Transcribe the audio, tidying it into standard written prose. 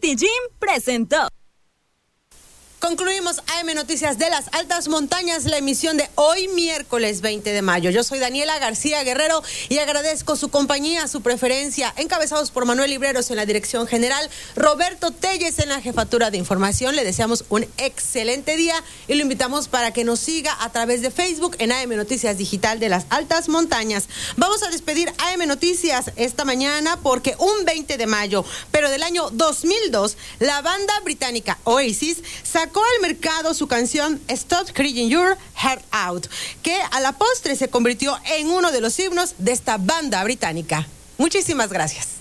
Medellín presentó. Concluimos AM Noticias de las Altas Montañas, la emisión de hoy miércoles 20 de mayo. Yo soy Daniela García Guerrero y agradezco su compañía, su preferencia, encabezados por Manuel Libreros en la dirección general, Roberto Telles en la jefatura de información. Le deseamos un excelente día y lo invitamos para que nos siga a través de Facebook en AM Noticias Digital de las Altas Montañas. Vamos a despedir AM Noticias esta mañana porque un 20 de mayo, pero del año 2002, la banda británica Oasis sacó al mercado su canción Stop Crying Your Heart Out, que a la postre se convirtió en uno de los himnos de esta banda británica. Muchísimas gracias.